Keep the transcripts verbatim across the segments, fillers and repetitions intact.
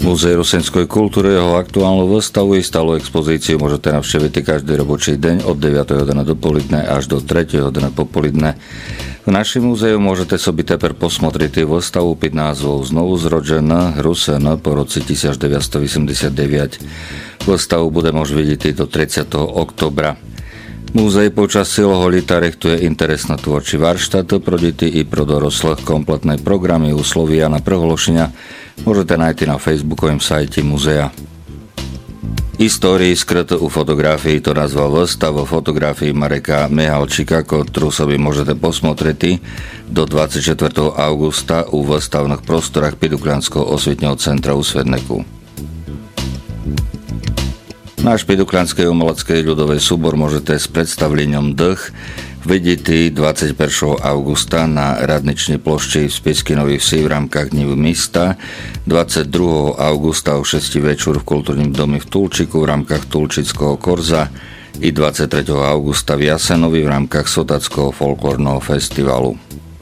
Múzeum rusenskej kultúry, jeho aktuálnu výstavu i stálu expozíciu môžete navštíviť každý robočí deň od deviatej hodiny dopoledne až do tretej hodiny popoludne. V našom múzeu môžete sobi teper posmotriť výstavu pod názvom Znovu zrodená Rusen po roci devätnásťstoosemdesiatdeväť. Výstavu bude môcť vidieť do tridsiateho októbra. Múzej počas celého leta rechtuje interesná tvorčí varštát pro deti i pro doroslých. Kompletné programy uslovia na prehlošenia môžete nájsť na facebookovém sajte múzea. Histórii skrytú u fotografií to nazval výstav o fotografii Mareka Mihalčíka, ktorú sa by môžete posmotriť do dvadsiateho štvrtého augusta u výstavných prostorách Pidukľanského osvietného centra u Svedneku. Náš Pidukľanský umelecký ľudový súbor môžete s predstavlením Dých vidieť dvadsiateho prvého augusta na Radničnej plošči v Spišskej Novej Vsi v rámkach Dní mesta, dvadsiateho druhého augusta o šesť večer v Kultúrnym dome v Tulčiku v rámkach Tulčického korza i dvadsiateho tretieho augusta v Jasenovi v rámkach Sotackého folklórneho festivalu.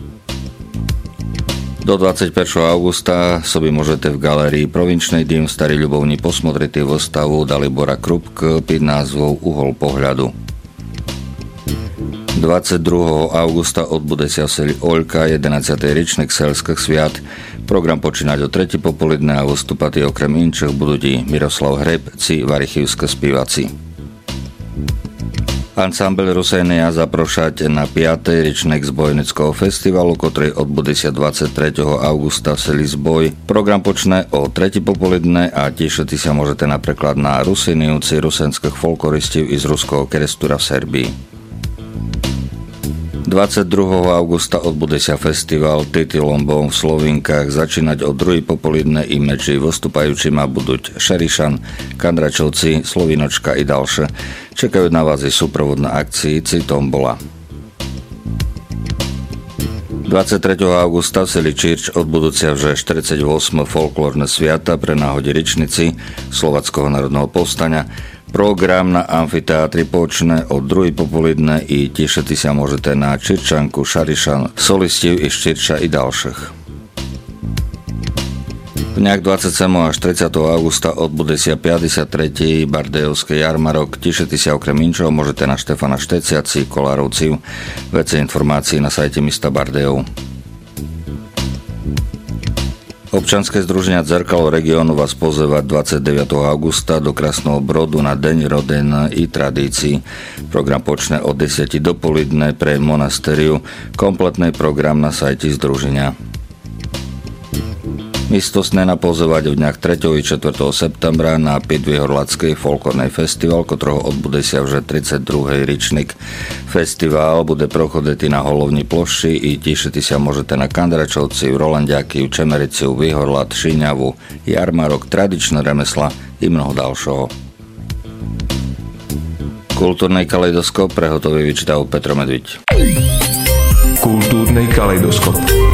Do dvadsiateho prvého augusta sobi môžete v galérii Provinčnej dým v Starý Ľubovni posmotriť výstavu Dalibora Krupk pod názvou Uhol pohľadu. dvadsiateho druhého augusta odbude sa v seli Oľka jedenásty ročník selských sviat. Program počínať o tretej popoludne a vystúpať okrem inčích budú Miroslav Hreb či Varichivské spievaci. Ansámbel Rusenia zaprošať na piaty ročník Zbojnického festivalu, ktorý odbude sa dvadsiateho tretieho augusta v seli Zboj. Program počne o tretej popoludne a tešiť sa môžete napríklad na Rusiniuci rusenských folkloristov i z ruského kerestura v Serbii. dvadsiateho druhého augusta odbude sa festival Titolombom v Slovinkách začínať o druhej popoludne i medzi vystupajúcimi budú Šerišan, Kandračovci, Slovinočka i ďalšie. Čekajú na vás i súprovodné akcii Citombola. dvadsiateho tretieho augusta v seli Čirč odbudú sa že štyridsaťosem folklórne sviata pre náhode ričnici Slováckého národného povstania. Program na amfiteátri počne od druhej popoludne i tešiť sa môžete na Čirčanku, Šarišan, solistov i Ščirča i ďalších. V dňach dvadsiateho siedmeho až tridsiateho augusta odbude sa päťdesiaty tretí Bardejovský jarmarok. Tešiť sa okrem inčoho môžete na Štefana Šteciaci, Kolárovciu. Vece informácií na sajte mesta Bardejov. Občanské združenia Zrkalo regiónu vás pozýva dvadsiateho deviateho augusta do Krásneho Brodu na Deň rodín i tradícií. Program počne od desiatej dopoludne pre monastériu. Kompletný program na sajte združenia. Mistosné na pozývať v dňach tretieho i štvrtého septembra na Piedvihorlacký folklórny festival, ktorého odbude sa už tridsiaty druhý ročník. Festival bude prochodeť na Holovni ploši i tešiť sa môžete na Kandračovci, v Rolandiaky, v Čemerici, v Vyhorlat, Šíňavu, jarmarok, tradičné remesla i mnoho ďalšieho. Kultúrny kaleidoskop prehotový vyčítal Petro Medviť. Kultúrny kaleidoskop.